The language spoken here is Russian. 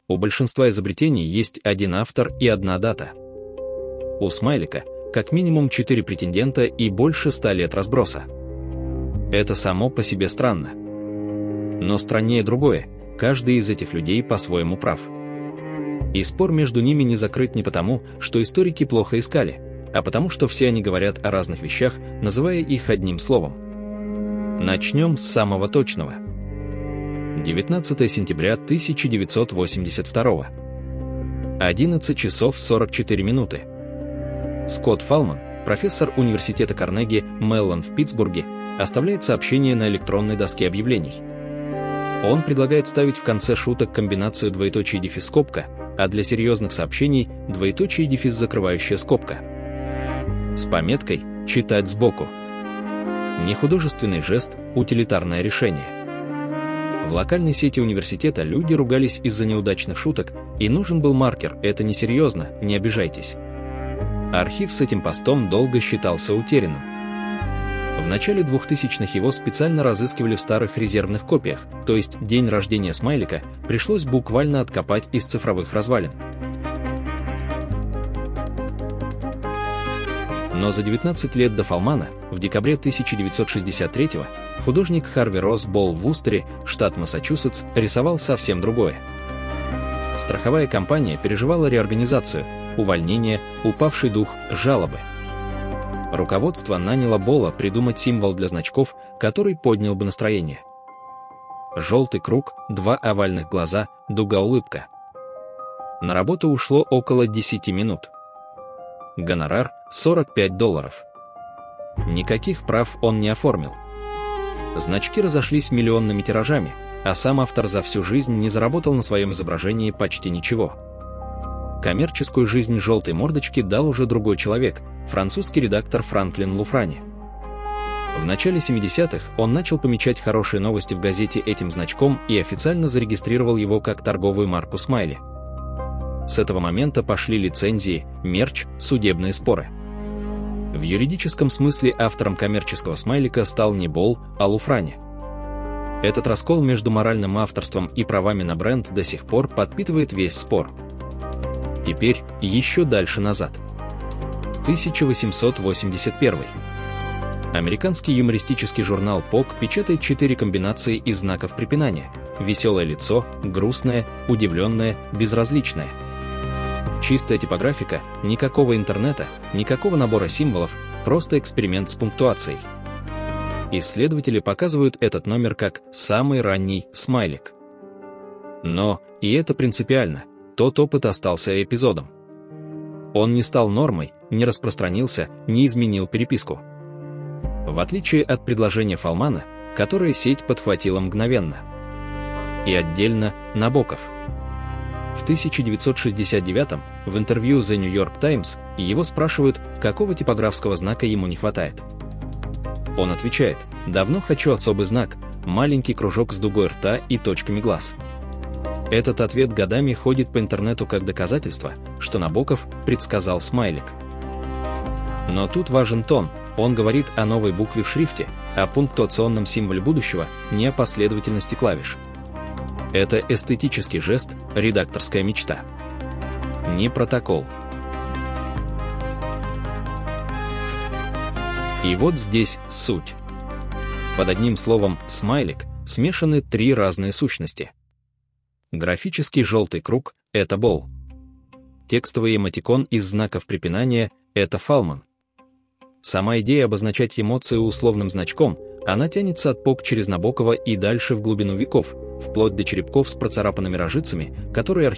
У большинства изобретений есть один автор и одна дата. У смайлика как минимум 4 претендента и больше 100 лет разброса. Это само по себе странно. Но страннее другое, каждый из этих людей по-своему прав. И спор между ними не закрыт не потому, что историки плохо искали, а потому что все они говорят о разных вещах, называя их одним словом. Начнем с самого точного. 19 сентября 1982. 11 часов 44 минуты. Скотт Фалман, профессор университета Карнеги Меллон в Питтсбурге, оставляет сообщение на электронной доске объявлений. Он предлагает ставить в конце шуток комбинацию двоеточие дефис скобка, а для серьезных сообщений двоеточие дефис закрывающая скобка. С пометкой «Читать сбоку». Нехудожественный жест, утилитарное решение. В локальной сети университета люди ругались из-за неудачных шуток, и нужен был маркер «Это несерьезно, не обижайтесь». Архив с этим постом долго считался утерянным. В начале 2000-х его специально разыскивали в старых резервных копиях, то есть день рождения смайлика пришлось буквально откопать из цифровых развалин. Но за 19 лет до Фалмана, в декабре 1963-го, художник Харви Росс Болл в Вустере, штат Массачусетс, рисовал совсем другое. Страховая компания переживала реорганизацию, увольнение, упавший дух, жалобы. Руководство наняло Болла придумать символ для значков, который поднял бы настроение. Желтый круг, 2 овальных глаза, дуга-улыбка. На работу ушло около 10 минут. Гонорар $45. Никаких прав он не оформил. Значки разошлись миллионными тиражами, а сам автор за всю жизнь не заработал на своем изображении почти ничего. Коммерческую жизнь желтой мордочки дал уже другой человек, французский редактор Франклин Луфрани. В начале 70-х он начал помечать хорошие новости в газете этим значком и официально зарегистрировал его как торговую марку Смайли. С этого момента пошли лицензии, мерч, судебные споры. В юридическом смысле автором коммерческого смайлика стал не Болл, а Луфрани. Этот раскол между моральным авторством и правами на бренд до сих пор подпитывает весь спор. Теперь еще дальше назад. 1881. Американский юмористический журнал Pog печатает 4 комбинации из знаков препинания: веселое лицо, грустное, удивленное, безразличное. Чистая типографика, никакого интернета, никакого набора символов, просто эксперимент с пунктуацией. Исследователи показывают этот номер как самый ранний смайлик. Но, и это принципиально, тот опыт остался эпизодом. Он не стал нормой, не распространился, не изменил переписку. В отличие от предложения Фалмана, которое сеть подхватила мгновенно. И отдельно Набоков. В 1969-м в интервью The New York Times его спрашивают, какого типографского знака ему не хватает. Он отвечает: «Давно хочу особый знак, маленький кружок с дугой рта и точками глаз». Этот ответ годами ходит по интернету как доказательство, что Набоков предсказал смайлик. Но тут важен тон, он говорит о новой букве в шрифте, о пунктуационном символе будущего, не о последовательности клавиш. Это эстетический жест, редакторская мечта. Не протокол. И вот здесь суть. Под одним словом «смайлик» смешаны 3 разные сущности. Графический желтый круг — это Болл. Текстовый эмотикон из знаков препинания — это Фалман. Сама идея обозначать эмоции условным значком, она тянется от Pog через Набокова и дальше в глубину веков, вплоть до черепков с процарапанными рожицами, которые